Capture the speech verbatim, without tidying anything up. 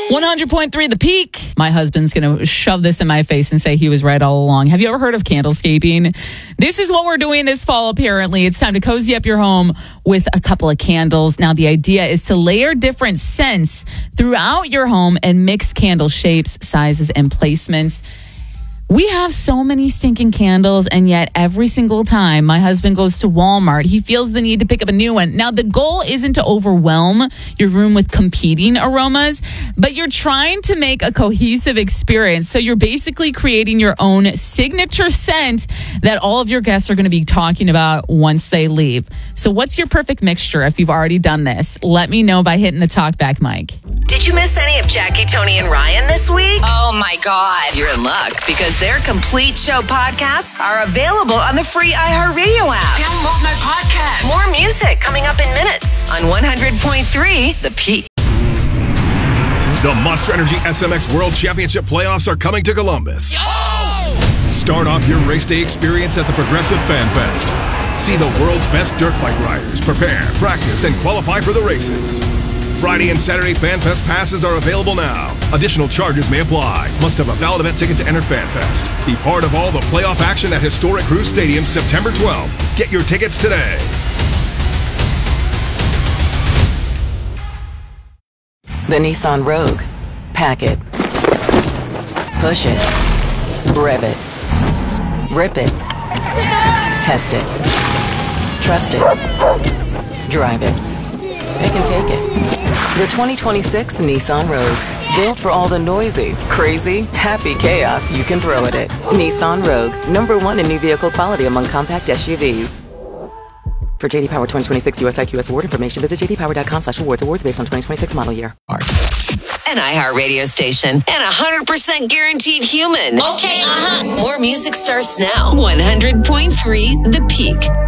one hundred point three The Peak. My husband's going to shove this in my face and say he was right all along. Have you ever heard of candlescaping? This is what we're doing this fall, apparently. It's time to cozy up your home with a couple of candles. Now, the idea is to layer different scents throughout your home and mix candle shapes, sizes, and placements. We have so many stinking candles, and yet every single time my husband goes to Walmart, he feels the need to pick up a new one. Now, the goal isn't to overwhelm your room with competing aromas, but you're trying to make a cohesive experience. So you're basically creating your own signature scent that all of your guests are going to be talking about once they leave. So what's your perfect mixture if you've already done this? Let me know by hitting the talkback mic. Did you miss any of Jackie, Tony, and Ryan this week? Oh my God. You're in luck because their complete show podcasts are available on the free iHeartRadio app. Download my podcast. More music coming up in minutes on one hundred point three The Peak. The Monster Energy S M X World Championship playoffs are coming to Columbus. Yo! Start off your race day experience at the Progressive Fan Fest. See the world's best dirt bike riders prepare, practice, and qualify for the races. Friday and Saturday FanFest passes are available now. Additional charges may apply. Must have a valid event ticket to enter FanFest. Be part of all the playoff action at historic Cruise Stadium September twelfth. Get your tickets today. The Nissan Rogue. Pack it. Push it. Rev it. Rip it. Test it. Trust it. Drive it. Pick and take it. The twenty twenty-six Nissan Rogue. Built for all the noisy, crazy, happy chaos you can throw at it. Nissan Rogue. Number one in new vehicle quality among compact S U Vs. For J D Power twenty twenty-six U S I Q S award information, visit j d power dot com slash awards. Awards based on twenty twenty-six model year. An iHeartRadio station and one hundred percent guaranteed human. Okay, uh-huh. More music starts now. one hundred point three The Peak.